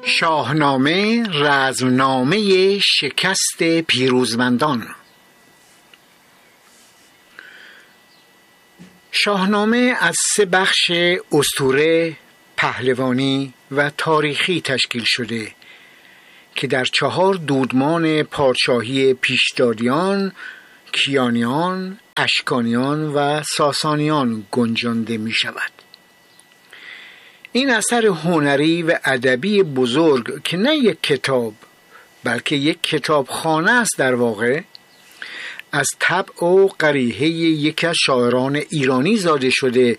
شاهنامه رزمنامه شکست پیروزمندان. شاهنامه از 3 بخش اسطوره، پهلوانی و تاریخی تشکیل شده که در 4 دودمان پادشاهی پیشدادیان، کیانیان، اشکانیان و ساسانیان گنجانده می شود. این اثر هنری و ادبی بزرگ که نه یک کتاب بلکه یک کتابخانه است در واقع، از طبع و قریحه یکی از شاعران ایرانی زاده شده